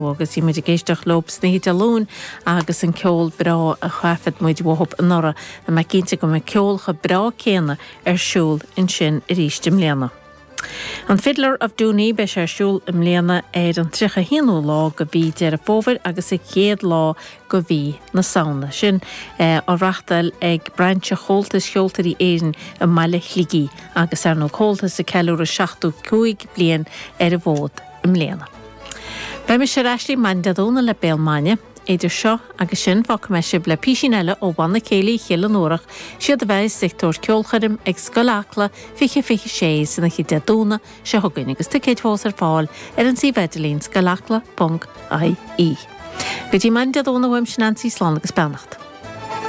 agus I muid géisteach lobs na híte lún agus an ceol bra a chuafad muid bhthop an nora a me cinnte go me ceolcha bra céna siúl in sin I ríist im léana. An Fiddler of Dooney be siúl im léana an tricha hinú lá go bhí dear a fófir agus I chéad lá go bhí na saona sin á rachtal ag brandse choltas seoltarí éan a meile chlígí agus nó choltas a ceúr a 65 blian a bhód im léana. Bei me sé reistlí mandadóna le Béalmaine, éidir seo agus sin fa me sib le písin eile ó bhanna céalaí chéile nóireach siad a bheith sector ceolcharim ag scoláchla fiche sé sanna chi deadúna se thugain agus tu céadhás fáil an sí bheidilín scoláchla.ie. Go dtí mandadóna bhaim sin an sí slán agus beannacht.